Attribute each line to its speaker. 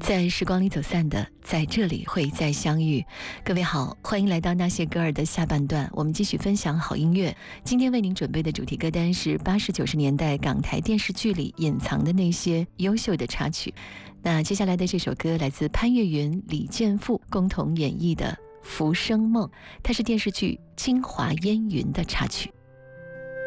Speaker 1: 在时光里走散的，在这里会再相遇。各位好，欢迎来到那些歌儿的下半段，我们继续分享好音乐。今天为您准备的主题歌单是80、90年代港台电视剧里隐藏的那些优秀的插曲。那接下来的这首歌来自潘越云、李健富共同演绎的《浮生梦》，它是电视剧《京华烟云》的插曲。